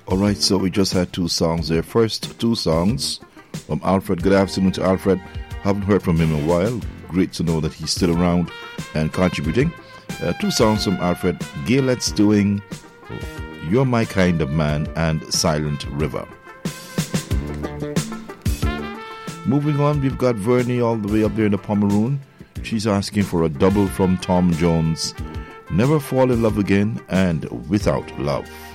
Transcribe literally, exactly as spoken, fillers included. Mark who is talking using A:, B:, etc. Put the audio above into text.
A: All right, so we just had two songs there. First, two songs from Alfred. Good afternoon to Alfred. Haven't heard from him in a while. Great to know that he's still around and contributing. Uh, two songs from Alfred. Gaylet's doing You're My Kind of Man and Silent River. Moving on, we've got Vernie all the way up there in the Pomeroon. She's asking for a double from Tom Jones. Never Fall in Love Again and Without Love.